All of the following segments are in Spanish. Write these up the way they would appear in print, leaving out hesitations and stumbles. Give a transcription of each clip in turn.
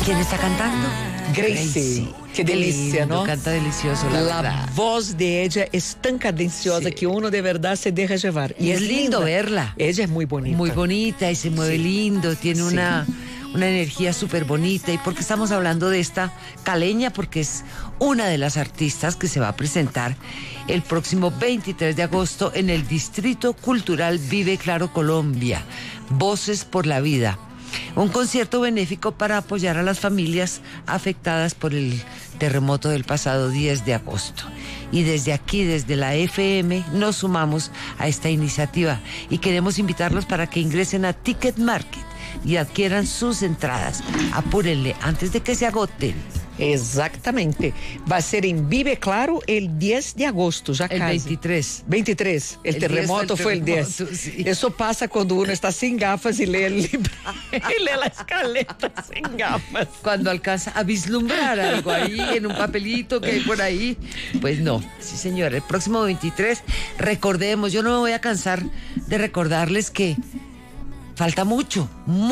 ¿Quién está cantando? Gracie. Qué delicia, lindo, ¿no? Canta delicioso, la verdad. voz de ella es tan cadenciosa que uno de verdad se deja llevar. Y es lindo linda. verla. Ella es muy bonita. Muy bonita y se mueve lindo, tiene una energía súper bonita. ¿Y por qué estamos hablando de esta caleña? Porque es una de las artistas que se va a presentar el próximo 23 de agosto en el Distrito Cultural Vive Claro Colombia. Voces por la Vida. Un concierto benéfico para apoyar a las familias afectadas por el terremoto del pasado 10 de agosto. Y desde aquí, desde la FM, nos sumamos a esta iniciativa y queremos invitarlos para que ingresen a Ticket Market y adquieran sus entradas. Apúrenle antes de que se agoten. Exactamente. Va a ser en Vive Claro el 10 de agosto, ya El casi. 23. 23. El 10 terremoto fue el 10. sí. Eso pasa cuando uno está sin gafas y lee el libro. Y lee la escaleta sin gafas. Cuando alcanza a vislumbrar algo ahí en un papelito que hay por ahí, pues no. Sí, señor, el próximo 23, recordemos, yo no me voy a cansar de recordarles que falta mucho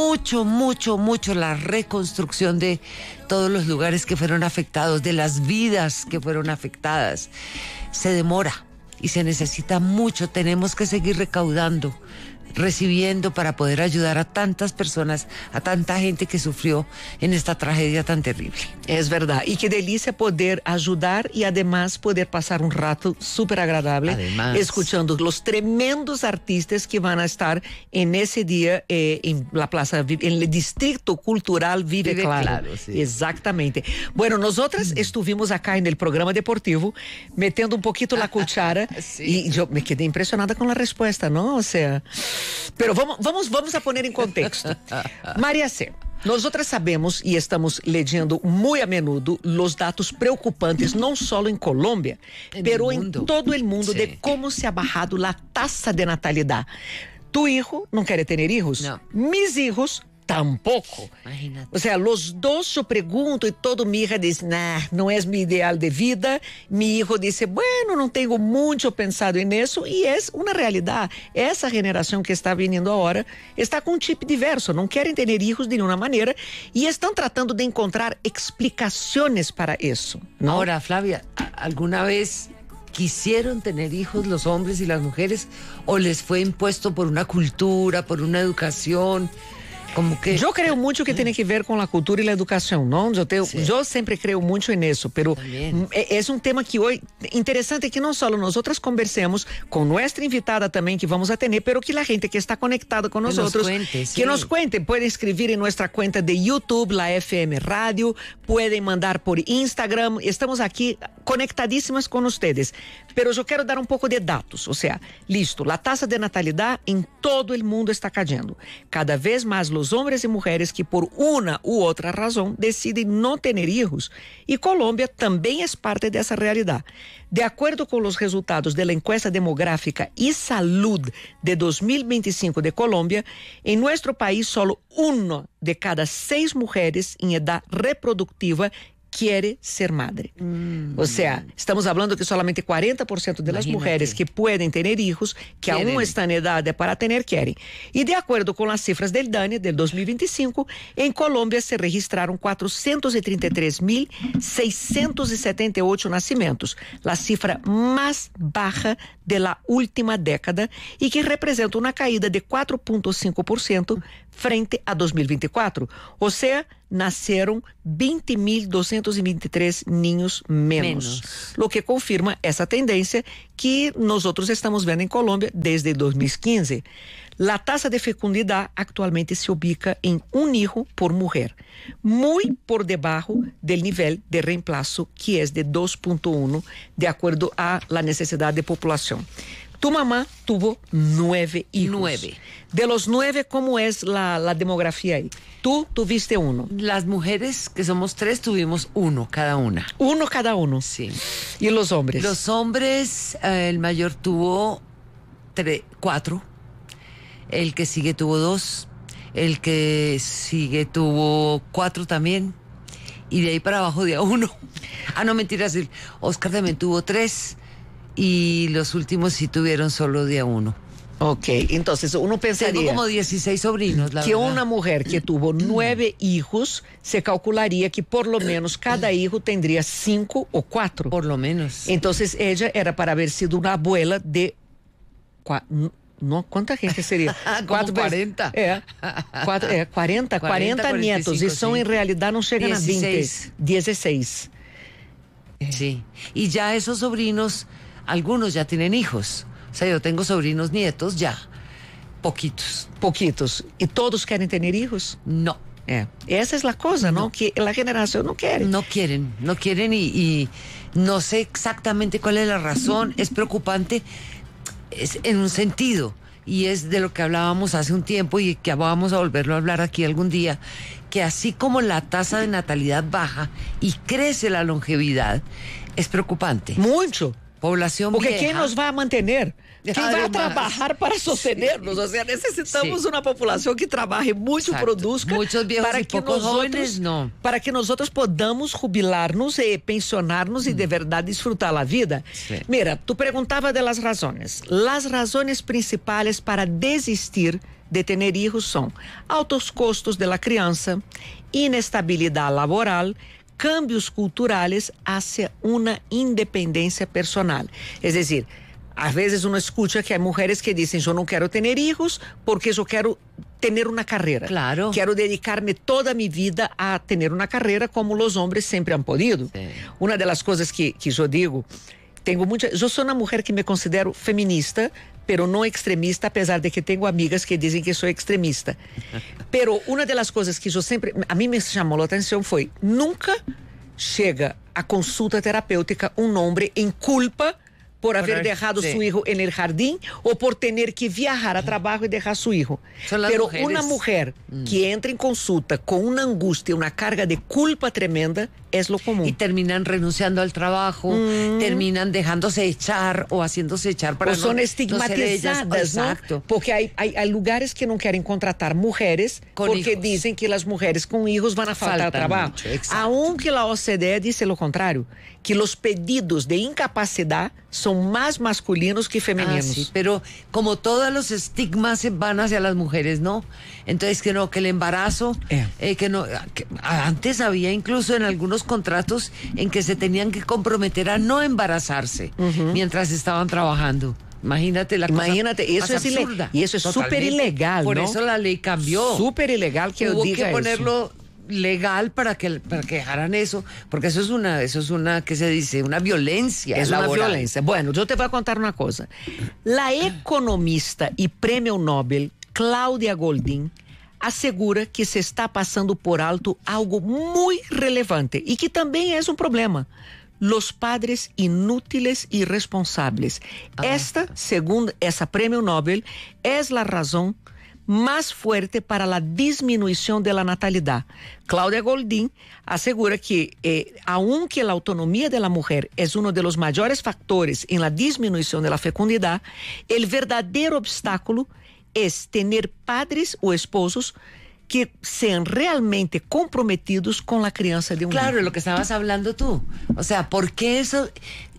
la reconstrucción de todos los lugares que fueron afectados, de las vidas que fueron afectadas. Se demora y se necesita mucho. Tenemos que seguir recaudando, recibiendo para poder ayudar a tantas personas, a tanta gente que sufrió en esta tragedia tan terrible. Es verdad. Y qué delicia poder ayudar y además poder pasar un rato súper agradable escuchando los tremendos artistas que van a estar en ese día en la plaza, en el Distrito Cultural Vive Claro. Sí. Exactamente. Bueno, nosotras estuvimos acá en el programa deportivo metiendo un poquito la cuchara y yo me quedé impresionada con la respuesta, ¿no? O sea, pero vamos a poner en contexto. María C., nosotras sabemos y estamos leyendo muy a menudo los datos preocupantes, no solo en Colombia, pero en todo el mundo, de cómo se ha bajado la tasa de natalidad. Tu hijo no quiere tener hijos. No. Mis hijos tampoco. Imagínate. O sea, los dos yo pregunto y todo mi hija dice, nah, no es mi ideal de vida. Mi hijo dice, bueno, no tengo mucho pensado en eso y es una realidad. Esa generación que está viniendo ahora está con un chip diverso, no quieren tener hijos de ninguna manera y están tratando de encontrar explicaciones para eso, ¿no? Ahora, Flavia, ¿alguna vez quisieron tener hijos los hombres y las mujeres o les fue impuesto por una cultura, por una educación? Como que... Yo creo mucho que tiene que ver con la cultura y la educación, ¿no? Yo siempre creo mucho en eso, pero es un tema que hoy, interesante que no solo nosotras conversemos con nuestra invitada también que vamos a tener, pero que la gente que está conectada con nosotros, que nos cuente, puede escribir en nuestra cuenta de YouTube, la FM Radio, pueden mandar por Instagram, estamos aquí conectadísimas con ustedes, pero yo quiero dar un poco de datos, o sea, listo, la tasa de natalidad en todo el mundo está cayendo, cada vez más los hombres y mujeres que por una u otra razón deciden no tener hijos. Y Colombia también es parte de esa realidad. De acuerdo con los resultados de la encuesta demográfica y salud de 2025 de Colombia, en nuestro país solo 1 de cada 6 mujeres en edad reproductiva quiere ser madre. O sea, estamos hablando que solamente 40% de las mujeres que pueden tener hijos, que aún están en edad para tener, quieren. Y de acuerdo con las cifras del DANE del 2025, en Colombia se registraron 433.678 nacimientos, la cifra más baja de la última década y que representa una caída de 4.5% frente a 2024. O sea, nasceram 20.223 niños menos, lo que confirma essa tendência que nosotros estamos vendo em Colômbia desde 2015. La tasa de fecundidad actualmente se ubica en un hijo por mujer, muy por debajo del nivel de reemplazo que es de 2.1 de acuerdo a la necesidad de población. Tu mamá tuvo 9 hijos. 9. De los 9, ¿cómo es la demografía ahí? Tú tuviste 1. Las mujeres, que somos 3, tuvimos 1 cada una. 1 cada uno. Sí. ¿Y los hombres? Los hombres, el mayor tuvo 4. El que sigue tuvo 2. El que sigue tuvo 4 también. Y de ahí para abajo de a 1. Ah, no, mentiras. Oscar también tuvo 3. Y los últimos sí tuvieron solo de a 1. Ok, entonces uno pensaría... Tengo como 16 sobrinos, la que verdad. una mujer que tuvo 9 hijos, se calcularía que por lo menos cada hijo tendría 5 o 4. Por lo menos. Entonces ella era para haber sido una abuela de... No, ¿cuánta gente seria? Como 40. 40 nietos. Y son, sí. en realidad, no llegan 16. a 20. 16. Sí. Y ya esos sobrinos, algunos ya tienen hijos. O sea, yo tengo sobrinos nietos ya. Poquitos. Poquitos. ¿Y todos quieren tener hijos? No. Esa es la cosa, ¿no? Que la generación no quiere. No quieren y no sé exactamente cuál es la razón. Es preocupante. Es en un sentido, y es de lo que hablábamos hace un tiempo y que vamos a volverlo a hablar aquí algún día, que así como la tasa de natalidad baja y crece la longevidad, es preocupante. Mucho. Población Porque vieja. ¿quién nos va a mantener? ¿Quién va a Además, trabajar para sostenernos? sí. O sea, necesitamos Sí. una población que trabaje mucho, Exacto. produzca. Muchos viejos para y que pocos nosotros, jóvenes, no. Para que nosotros podamos jubilarnos y pensionarnos y de verdad disfrutar la vida. Sí. Mira, tú preguntabas de las razones. Las razones principales para desistir de tener hijos son altos costos de la crianza, inestabilidad laboral, cambios culturales hacia una independencia personal. Es decir, a veces uno escucha que hay mujeres que dicen, yo no quiero tener hijos porque yo quiero tener una carrera. Claro. Quiero dedicarme toda mi vida a tener una carrera como los hombres siempre han podido. Sí. Una de las cosas que yo digo, yo soy una mujer que me considero feminista, pero no extremista, a pesar de que tengo amigas que dicen que soy extremista. Pero una de las cosas que yo siempre, a mí me llamó la atención fue, nunca llega a consulta terapêutica un hombre en culpa por haber dejado sí. su hijo en el jardín o por tener que viajar a trabajo y dejar su hijo. Son las Pero mujeres. una mujer que entra en consulta con una angustia, una carga de culpa tremenda, es lo común. Y terminan renunciando al trabajo, terminan dejándose echar o haciéndose echar para o son no estigmatizadas, ser ellas. ¿no? Exacto. Porque hay lugares que no quieren contratar mujeres Con porque hijos. dicen que las mujeres con hijos van a faltar Faltan trabajo. mucho, exacto. Aunque la OCDE dice lo contrario, que los pedidos de incapacidad son más masculinos que femeninos. Sí, pero como todos los estigmas se van hacia las mujeres, ¿no? Entonces que no, que el embarazo, que no, antes había incluso en algunos contratos en que se tenían que comprometer a no embarazarse mientras estaban trabajando. Imagínate la cosa Imagínate, eso más es absurda. y eso es súper Totalmente. ilegal, Por ¿no? eso la ley cambió. Súper ilegal que Hubo diga que ponerlo legal para que dejaran eso, porque eso es una, ¿qué se dice? Una violencia. Es una laboral. violencia. Bueno, yo te voy a contar una cosa. La economista y premio Nobel Claudia Goldin asegura que se está pasando por alto algo muy relevante y que también es un problema. Los padres inútiles y irresponsables. Esta, según esa premio Nobel, es la razón más fuerte para la disminución de la natalidad. Claudia Goldin asegura que, aunque la autonomía de la mujer es uno de los mayores factores en la disminución de la fecundidad, el verdadero obstáculo es tener padres o esposos que sean realmente comprometidos con la crianza de un hijo. Claro, lo que estabas hablando tú. O sea, ¿por qué eso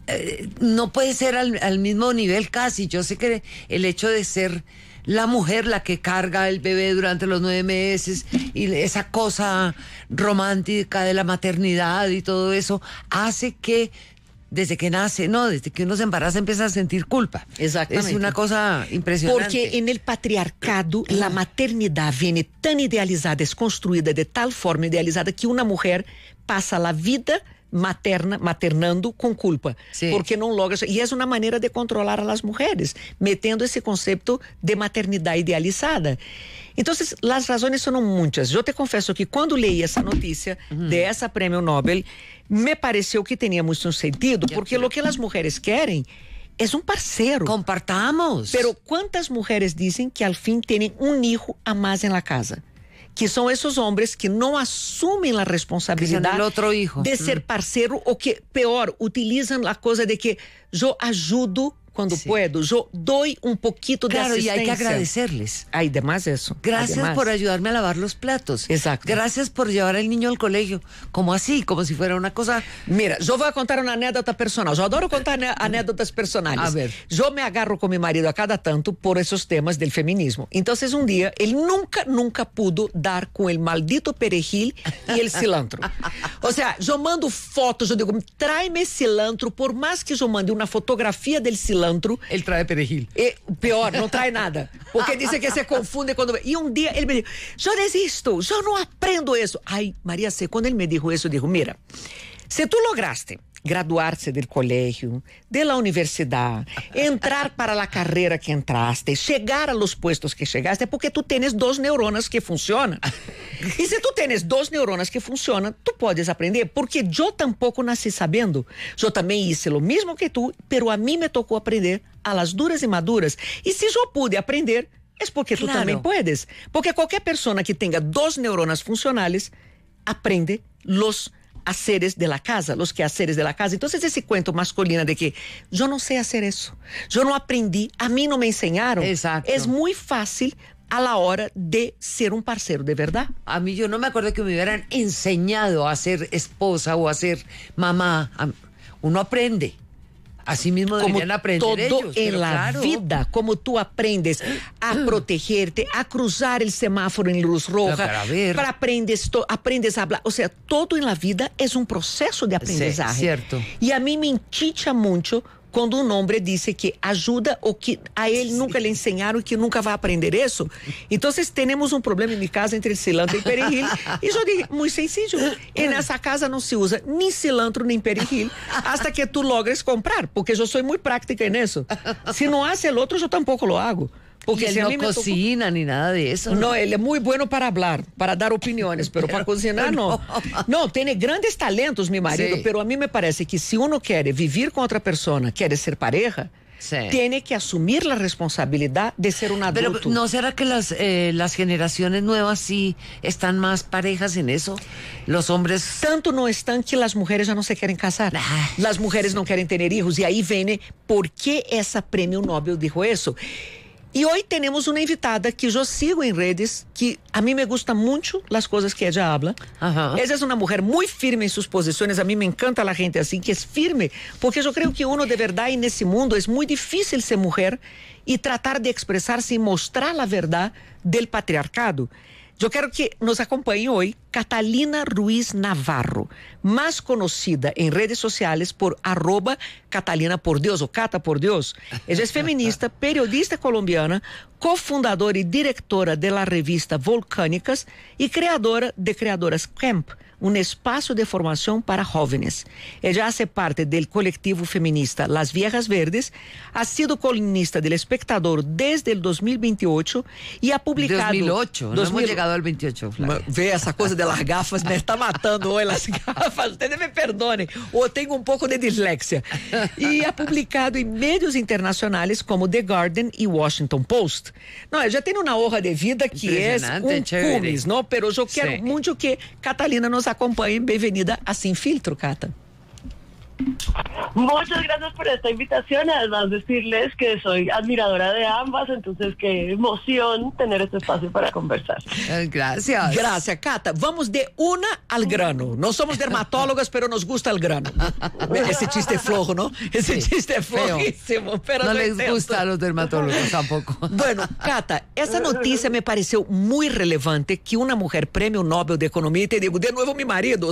no puede ser al mismo nivel casi? Yo sé que el hecho de ser la mujer la que carga el bebé durante los 9 meses y esa cosa romántica de la maternidad y todo eso hace que desde que nace, desde que uno se embaraza empieza a sentir culpa. Exactamente. Es una cosa impresionante. Porque en el patriarcado la maternidad viene tan idealizada, es construida de tal forma idealizada que una mujer pasa la vida maternando con culpa, sí. Porque no logra, y es una manera de controlar a las mujeres, metiendo ese concepto de maternidad idealizada. Entonces, las razones son muchas. Yo te confieso que cuando leí esa noticia de esa premio Nobel, me pareció que tenía mucho sentido, porque lo que las mujeres quieren es un parceiro. Compartamos. Pero ¿cuántas mujeres dicen que al fin tienen un hijo a más en la casa? Que son esos hombres que no asumen la responsabilidad el otro hijo. de ser parceiro o que, peor, utilizan la cosa de que yo ayudo cuando puedo, yo doy un poquito de asistencia. Claro, y hay que agradecerles. Además eso. Gracias por ayudarme a lavar los platos. Exacto. Gracias por llevar al niño al colegio. Como así, como si fuera una cosa... Mira, yo voy a contar una anécdota personal. Yo adoro contar anécdotas personales. A ver. Yo me agarro con mi marido a cada tanto por esos temas del feminismo. Entonces un día, él nunca pudo dar con el maldito perejil y el cilantro. O sea, yo mando fotos, yo digo, tráeme cilantro, por más que yo mande una fotografía del cilantro. Él trae perejil. Peor, no trae nada. Porque dice que se confunde cuando... Y un día él me dijo, yo desisto, yo no aprendo eso. Ay, María C., cuando él me dijo eso, dijo, mira, si tú lograste graduarse del colegio, de la universidad, entrar para la carrera que entraste, llegar a los puestos que llegaste, porque tú tienes 2 neuronas que funcionan. Y si tú tienes 2 neuronas que funcionan, tú puedes aprender, porque yo tampoco nací sabiendo. Yo también hice lo mismo que tú, pero a mí me tocó aprender a las duras y maduras. Y si yo pude aprender, es porque tú también puedes. Porque cualquier persona que tenga 2 neuronas funcionales aprende los haceres de la casa, los quehaceres de la casa. Entonces ese cuento masculino de que yo no sé hacer eso, yo no aprendí, a mí no me enseñaron. Exacto. Es muy fácil a la hora de ser un parcero de verdad. A mí yo no me acuerdo que me hubieran enseñado a ser esposa o a ser mamá. Uno aprende. Así mismo deberían aprender todo ellos. En la vida, como tú aprendes a protegerte, a cruzar el semáforo en luz roja, para aprendes a hablar. O sea, todo en la vida es un proceso de aprendizaje. Sí, cierto. Y a mí me enchicha mucho quando um homem diz que ajuda ou que a ele nunca lhe ensinaram e que nunca vai aprender isso. Então, temos um problema em minha casa entre cilantro e perejil. E eu digo, muito sencillo. E nessa casa não se usa nem cilantro nem perejil hasta que tu logres comprar, porque eu sou muito prática nisso. Se não hace el outro, eu tampouco lo hago. Porque él no cocina ni nada de eso. No, él es muy bueno para hablar, para dar opiniones, pero para cocinar no. No, tiene grandes talentos mi marido, sí. Pero a mí me parece que si uno quiere vivir con otra persona, quiere ser pareja, sí. Tiene que asumir la responsabilidad de ser un adulto. Pero ¿no será que las generaciones nuevas sí están más parejas en eso? Los hombres... Tanto no están que las mujeres ya no se quieren casar. Las mujeres no quieren tener hijos. Y ahí viene por qué esa premio Nobel dijo eso. E hoje temos uma invitada que eu sigo em redes, que a mim me gusta muito as coisas que ela habla. Ela é uma mulher muito firme em suas posições. A mim me encanta a gente assim, que é firme, porque eu creio que uno de verdade nesse mundo é muito difícil ser mulher e tratar de expressar-se e mostrar a verdade do patriarcado. Eu quero que nos acompanhe hoje Catalina Ruiz Navarro, mais conhecida em redes sociais por @Catalina por Deus, ou Cata por Deus. Ela é feminista, periodista colombiana, cofundadora e diretora da revista Volcânicas e criadora de Creadoras Camp, um espaço de formação para jovens. Ella hace parte del colectivo feminista Las Viejas Verdes, ha sido columnista del Espectador desde el 2028 y ha publicado... 2008, no hemos llegado al 28, Flávia. Ve, essa coisa de las gafas me está matando hoje, las gafas, ustedes me perdonem, ou tenho um pouco de dislexia. E ha publicado em medios internacionais como The Guardian e Washington Post. Não, já tem uma honra de vida que é cumes, não? Pero eu quero muito que Catalina nos acompañe. Bienvenida a Sin Filtro, Cata. Muchas gracias por esta invitación, además decirles que soy admiradora de ambas, entonces qué emoción tener este espacio para conversar. Gracias. Gracias, Cata. Vamos de una al grano. No somos dermatólogas, pero nos gusta el grano. Ese chiste flojo, ¿no? Ese chiste flojísimo. Pero no les gusta a los dermatólogos tampoco. Bueno, Cata, esa noticia me pareció muy relevante, que una mujer premio Nobel de Economía, y te digo, de nuevo mi marido,